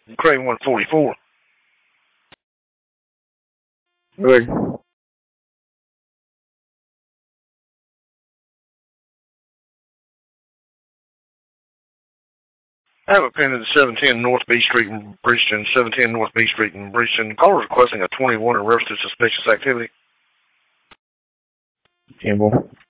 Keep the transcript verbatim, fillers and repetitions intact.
Crane one forty-four. Good. I have a pin at seven ten North B Street in Bridgeton, seven ten North B Street in Bridgeton. Caller requesting a twenty-one in reference to suspicious activity. Campbell.